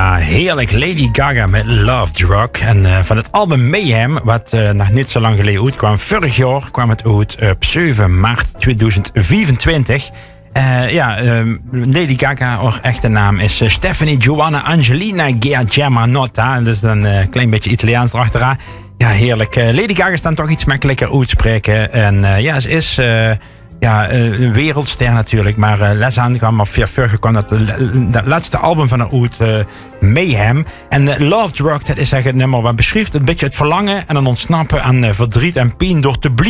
Ja, heerlijk. Lady Gaga met Love Drug. En van het album Mayhem, wat nog niet zo lang geleden uitkwam. Vorig jaar kwam het uit op 7 maart 2024. Lady Gaga, haar echte naam is Stephanie Joanna Angelina Germanotta. Dat is een klein beetje Italiaans erachteraan. Ja, heerlijk. Lady Gaga is dan toch iets makkelijker uitspreken. En ze is... een wereldster natuurlijk, maar Lesan kwam op vorige kwam dat laatste album van haar uit, Mayhem. En Love Drug, dat is eigenlijk het nummer wat beschrijft een beetje het verlangen en een ontsnappen aan verdriet en pijn door te